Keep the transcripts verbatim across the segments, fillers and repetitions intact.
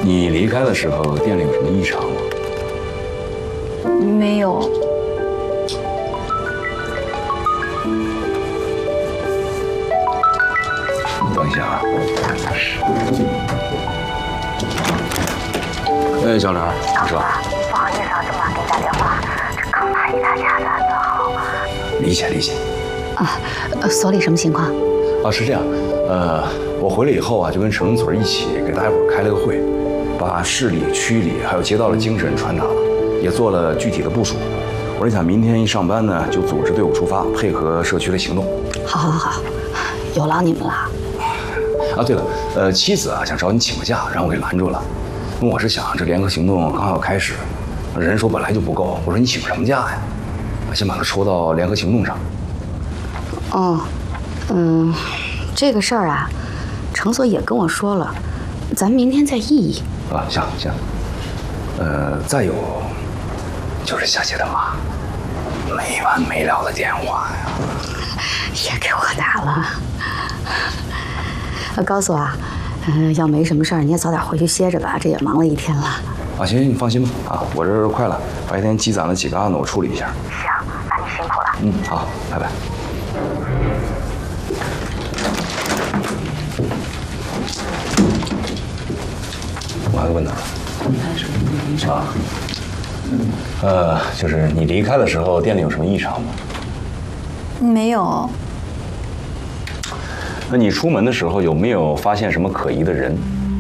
你离开的时候，店里有什么异常吗？ 没有。 等一下啊。哎，小莲，你说。 不好意思啊，这么晚给你打电话，这刚把一大家子安顿好。 理解理解。 啊，呃，所里什么情况？ 啊，是这样，呃，我回来以后啊，就跟城村一起给大家伙开了个会，把市里、区里还有街道的精神传达了，也做了具体的部署。我是想明天一上班呢，就组织队伍出发，配合社区的行动。 好，好，好，有劳你们了。 啊，对了，呃，妻子啊想找你请个假，让我给拦住了。我是想这联合行动刚要开始，人手本来就不够，我说你请什么假呀？先把它抽到联合行动上。 哦，嗯，这个事儿啊，程所也跟我说了，咱们明天再议议。 啊，行行。呃，再有，就是夏姐的妈，没完没了的电话呀， 也给我打了。告诉我啊，嗯，要没什么事儿，你也早点回去歇着吧，这也忙了一天了。 啊，行行，你放心吧，啊，我这快了，白天积攒了几个案子，我处理一下。 行，那你辛苦了。 嗯，好，拜拜。我还问他了，啊，呃，就是你离开的时候，店里有什么异常吗？ 没有。 那你出门的时候有没有发现什么可疑的人？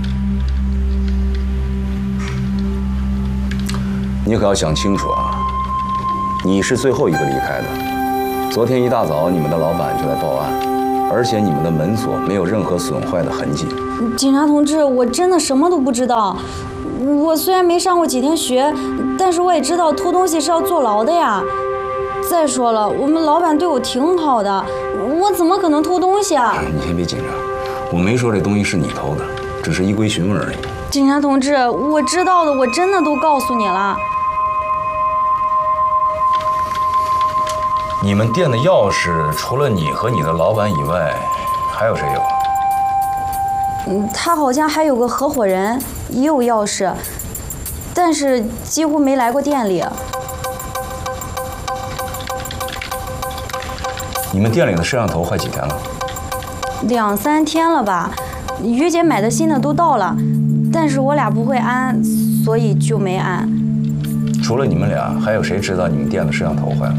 你可要想清楚啊！你是最后一个离开的。昨天一大早，你们的老板就来报案，而且你们的门锁没有任何损坏的痕迹。 警察同志，我真的什么都不知道。我虽然没上过几天学，但是我也知道偷东西是要坐牢的呀。再说了，我们老板对我挺好的，我怎么可能偷东西啊？ 你先别紧张，我没说这东西是你偷的，只是依规询问而已。 警察同志，我知道的，我真的都告诉你了。 你们店的钥匙除了你和你的老板以外，还有谁有？ 嗯，他好像还有个合伙人，也有钥匙，但是几乎没来过店里。 你们店里的摄像头坏几天了？ 两三天了吧，于姐买的新的都到了，但是我俩不会安，所以就没安。 除了你们俩，还有谁知道你们店的摄像头坏了？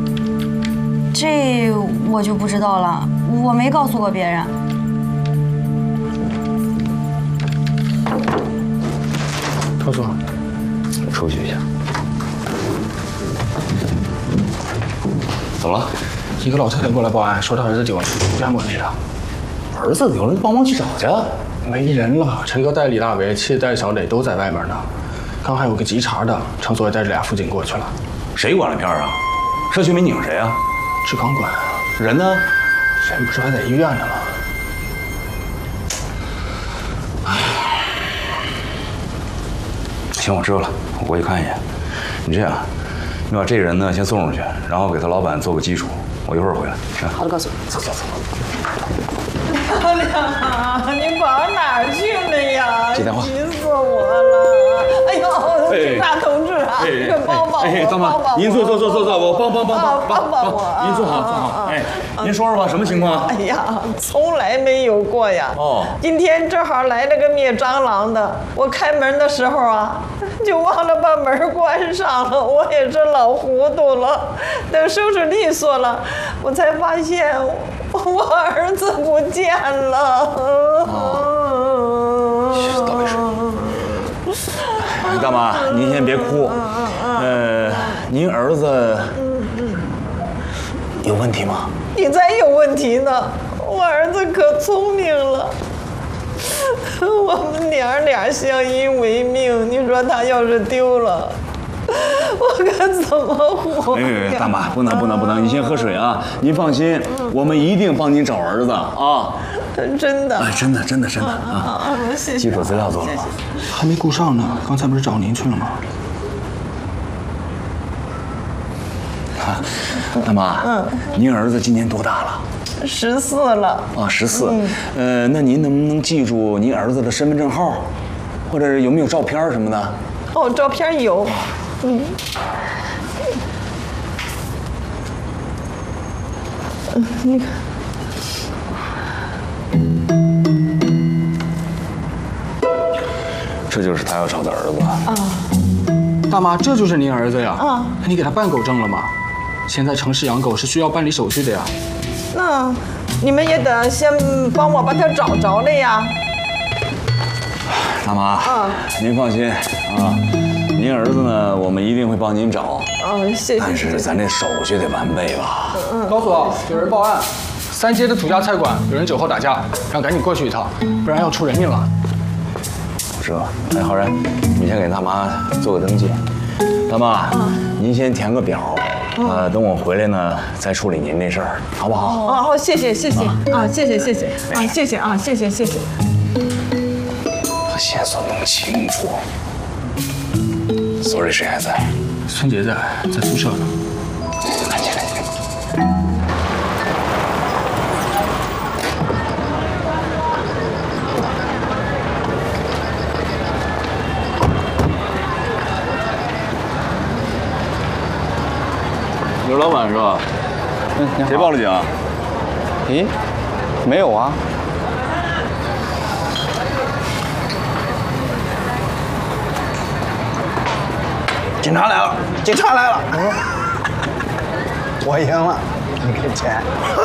这我就不知道了，我没告诉过别人。 陶总， 我出去一下。怎么了？ 一个老太太过来报案，说她儿子丢了，冤不没的。 儿子丢了，帮忙去找去。 没人了，陈哥带李大伟、七带小磊都在外面呢。刚还有个稽查的，程所也带着俩辅警过去了。 谁管了片啊？社区民警谁啊？ 志刚管。 人呢？ 人不是还在医院呢吗？ 唉，行，我知道了，我过去看一眼。你这样，你把这人呢先送上去，然后给他老板做个基础。我一会儿回来。 好的，告诉我。 走走走。 漂亮啊！你跑哪儿去了呀？ 接电话。 急死我了！哎呦，警察同志啊，快帮帮我！ 哎，大妈，您坐坐坐坐坐，我帮帮帮帮帮帮我！ 您坐好坐好。哎，您说说吧，什么情况？ 哎呀，从来没有过呀！ 哦， 今天正好来了个灭蟑螂的，我开门的时候啊，就忘了把门关上了，我也是老糊涂了。等收拾利索了，我才发现我儿子不见了。 哦，倒霉事。大妈，您先别哭。呃，您儿子有问题吗？ 你才有问题呢！我儿子可聪明了，我们娘俩相依为命。你说他要是丢了，我可怎么活呀？ 哎，大妈，不能不能不能，你先喝水啊！您放心，我们一定帮您找儿子啊！ 真的？ 哎，真的真的真的啊！ 谢谢。 基础资料做了吗？ 还没顾上呢，刚才不是找您去了吗？ 大妈，嗯，您儿子今年多大了？ 十四了。 啊，十四。呃，那您能不能记住您儿子的身份证号？ 或者有没有照片什么的？ 哦，照片有，嗯。嗯，你看。 这就是他要找的儿子啊！ 大妈，这就是您儿子呀？ 啊， 你给他办狗证了吗？现在城市养狗是需要办理手续的呀。 那你们也得先帮我把他找着了呀。 大妈，啊，您放心啊，您儿子呢，我们一定会帮您找。 哦，谢谢。 但是咱这手续得完备吧？ 嗯。高所，有人报案，三街的土家菜馆有人酒后打架，让赶紧过去一趟，不然要出人命了。 是吧？哎，浩然，你先给大妈做个登记。大妈，您先填个表，呃，等我回来呢，再处理您这事儿，好不好？ 哦，好，谢谢，谢谢啊，谢谢，谢谢啊，谢谢啊，谢谢，谢谢。 把线索弄清楚。Sorry， 谁还在？ 孙杰在，在宿舍呢。 赶紧，赶紧。 刘老板是吧？嗯，谁报了警？ 咦，没有啊。 警察来了！ 警察来了！嗯，我赢了，你给钱。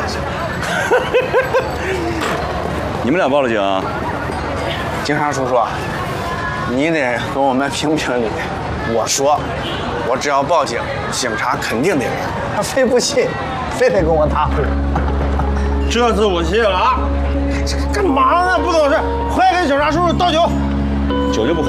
你们俩报了警？ 警察叔叔，你得跟我们评评理。我说，我只要报警，警察肯定得来。他非不信，非得跟我打。 这次我信了啊！这干嘛呢？不懂事，快给警察叔叔倒酒。 酒就不喝。